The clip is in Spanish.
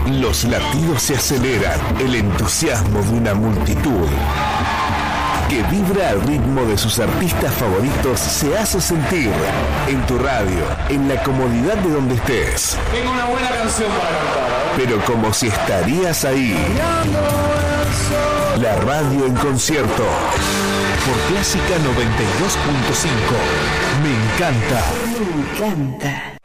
Los latidos se aceleran, el entusiasmo de una multitud que vibra al ritmo de sus artistas favoritos se hace sentir en tu radio, en la comodidad de donde estés. Tengo una buena canción para cantar, ¿eh? Pero como si estarías ahí. La radio en concierto. Por Clásica 92.5. Me encanta. Me encanta.